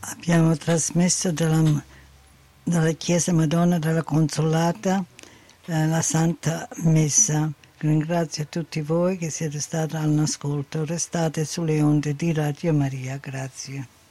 Abbiamo trasmesso dalla Chiesa Madonna della Consolata la Santa Messa. Ringrazio tutti voi che siete stati all'ascolto. Restate sulle onde di Radio Maria. Grazie.